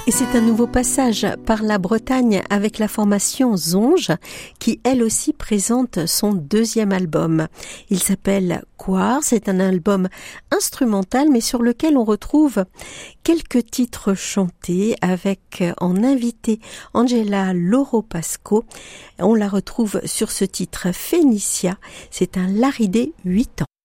Et c'est un nouveau passage par la Bretagne avec la formation Zonge qui elle aussi présente son deuxième album. Il s'appelle Quar, c'est un album instrumental mais sur lequel on retrouve quelques titres chantés avec en invité Angela Loro-Pasco. On la retrouve sur ce titre Phénicia, c'est un Laridé 8 ans.